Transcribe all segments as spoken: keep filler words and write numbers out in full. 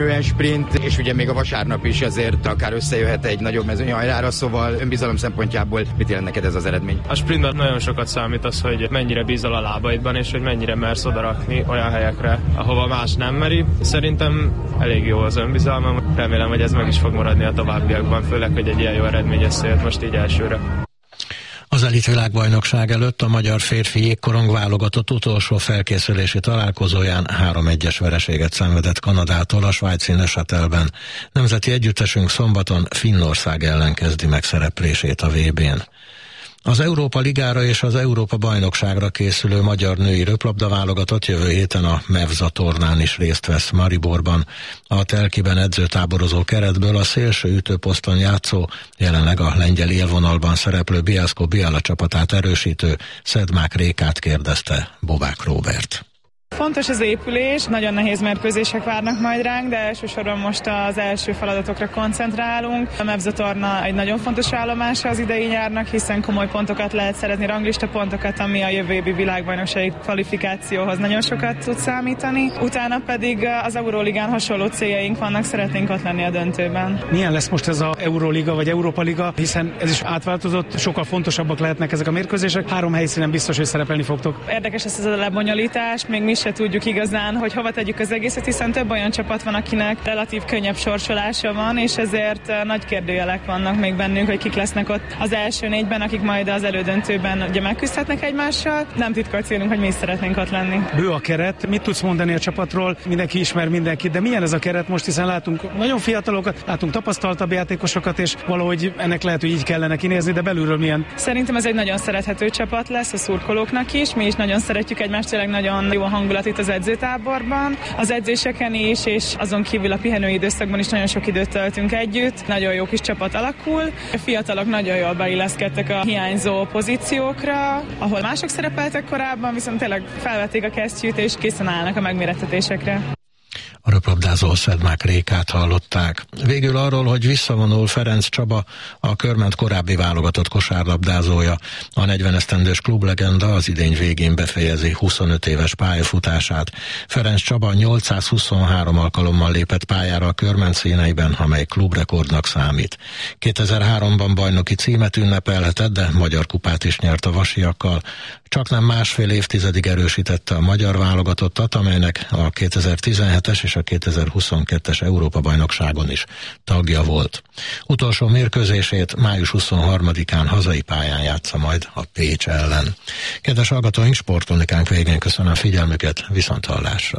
sprint, és ugye még a vasárnap is azért akár összejöhet egy nagyobb mezőnyhajrára, szóval önbizalom szempontjából mit jelent neked ez az eredmény? A sprintben nagyon sokat számít az, hogy mennyire bízol a lábaidban, és hogy mennyire mersz odarakni olyan helyekre, ahova más nem meri. Szerintem elég jó az önbizalmam, remélem, hogy ez meg is fog maradni a továbbiakban, főleg, hogy egy ilyen jó eredmény összejött most így elsőre. Az elit világbajnokság előtt a magyar férfi jégkorong válogatott utolsó felkészülési találkozóján három egyes vereséget szenvedett Kanadától a svájci Neuchâtelben. Nemzeti együttesünk szombaton Finnország ellen kezdi meg szereplését a vé bén. Az Európa Ligára és az Európa Bajnokságra készülő magyar női röplabda válogatott jövő héten a Mevza tornán is részt vesz Mariborban. A Telkiben edzőtáborozó keretből a szélső ütőposzton játszó, jelenleg a lengyel élvonalban szereplő Bielsko Biala csapatát erősítő Szedmák Rékát kérdezte Bobák Róbert. Fontos az épülés, nagyon nehéz mérkőzések várnak majd ránk, de elsősorban most az első feladatokra koncentrálunk. A Mevza torna egy nagyon fontos állomása az idei nyárnak, hiszen komoly pontokat lehet szerezni, ranglista pontokat, ami a jövő évi világbajnoksági kvalifikációhoz nagyon sokat tud számítani. Utána pedig az Euróligán hasonló céljaink vannak, szeretnénk ott lenni a döntőben. Milyen lesz most ez az Euróliga vagy Európa Liga, hiszen ez is átváltozott, sokkal fontosabbak lehetnek ezek a mérkőzések. Három helyszínen biztos, hogy szerepelni fogtok. Érdekes ez a lebonyolítás, még mi se tudjuk igazán, hogy hova tegyük az egészet, hiszen több olyan csapat van, akinek relatív könnyebb sorsolása van, és ezért nagy kérdőjelek vannak még bennünk, hogy kik lesznek ott az első négyben, akik majd az elődöntőben ugye megküzdhetnek egymással. Nem titkolt célunk, hogy mi is szeretnénk ott lenni. Bő a keret, mit tudsz mondani a csapatról? Mindenki ismer mindenkit, de milyen ez a keret most, hiszen látunk nagyon fiatalokat, látunk tapasztaltabb játékosokat, és valahogy ennek lehet, hogy így kellene kinézni, de belülről milyen? Szerintem ez egy nagyon szerethető csapat lesz a szurkolóknak is. Mi is nagyon szeretjük egymást, tényleg nagyon jó a hangulat itt az edzőtáborban, az edzéseken is, és azon kívül a pihenői időszakban is nagyon sok időt töltünk együtt. Nagyon jó kis csapat alakul. A fiatalok nagyon jól beilleszkedtek a hiányzó pozíciókra, ahol mások szerepeltek korábban, viszont tényleg felvették a kesztyűt, és készen állnak a megmérettetésekre. A röplabdázó Szedmák Rékát hallották. Végül arról, hogy visszavonul Ferenc Csaba, a Körment korábbi válogatott kosárlabdázója. A negyven esztendős klublegenda az idény végén befejezi huszonöt éves pályafutását. Ferenc Csaba nyolcszázhuszonhárom alkalommal lépett pályára a Körment színeiben, amely klubrekordnak számít. kétezer-háromban bajnoki címet ünnepelhetett, de magyar kupát is nyert a vasiakkal. Csaknem másfél évtizedig erősítette a magyar válogatottat, amelynek a kétezer-tizenhetes és a kétezer-huszonkettes Európa-bajnokságon is tagja volt. Utolsó mérkőzését május huszonharmadikán hazai pályán játsza majd a Pécs ellen. Kedves hallgatóink, sportkronikánk végén köszönöm figyelmüket, viszonthallásra.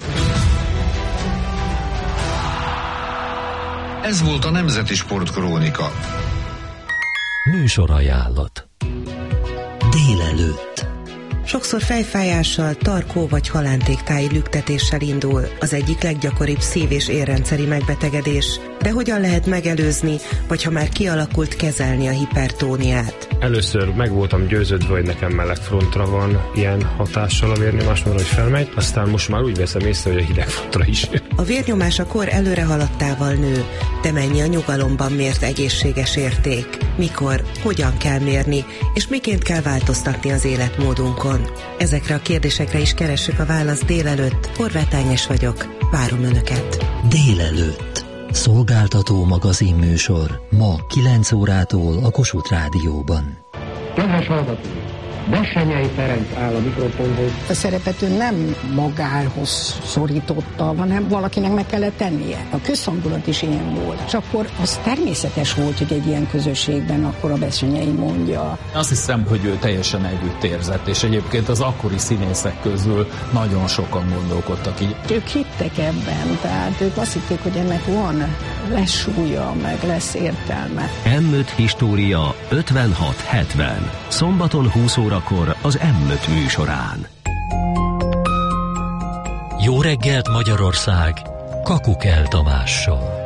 Ez volt a Nemzeti Sportkrónika. Műsorajánlat. Délelőtt. Sokszor fejfájással, tarkó vagy halántéktáji lüktetéssel indul, az egyik leggyakoribb szív- és érrendszeri megbetegedés. De hogyan lehet megelőzni, vagy ha már kialakult, kezelni a hipertóniát? Először meg voltam győződve, hogy nekem melegfrontra van ilyen hatással a vérnyomásomra, hogy felmegy, aztán most már úgy veszem észre, hogy a hidegfrontra is. A vérnyomás a kor előre haladtával nő, de mennyi a nyugalomban mért egészséges érték? Mikor, hogyan kell mérni, és miként kell változtatni az életmódunkon? Ezekre a kérdésekre is keressük a választ délelőtt. Horváth Ágnes vagyok, várom Önöket. Délelőtt. Szolgáltató magazinműsor ma kilenc órától a Kossuth Rádióban. Kedves hallgatók! Bessenyei Ferenc áll a mikrofonhoz. A szerepet nem magához szorította, hanem valakinek meg kellett tennie. A közhangulat is ilyen volt. És akkor az természetes volt, hogy egy ilyen közösségben akkor a Bessenyei mondja. Azt hiszem, hogy ő teljesen együtt érzett, és egyébként az akkori színészek közül nagyon sokan gondolkodtak így. Ők hittek ebben, tehát ők azt hitték, hogy ennek van lesz súlya, meg lesz értelme. em öt História ötvenhat hetven. Szombaton húsz órakor az em öt műsorán. Jó reggelt Magyarország, Kakukel Tamással.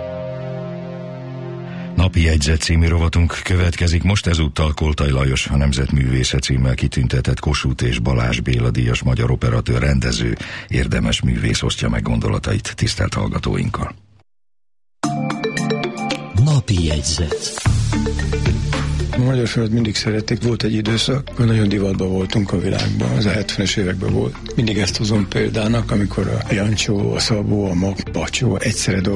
Napi jegyzet című rovatunk következik most, ezúttal Koltai Lajos, a Nemzetművésze címmel kitüntetett Kossuth és Balázs Béla díjas magyar operatőr, rendező, érdemes művész osztja meg gondolatait tisztelt hallgatóinkkal. Napi jegyzet. A magyar filmet mindig szerették, volt egy időszak, hogy nagyon divatban voltunk a világban, az a hetvenes években volt. Mindig ezt hozom példának, amikor a Jancsó, a Szabó, a Mak, Bacsó egyszerre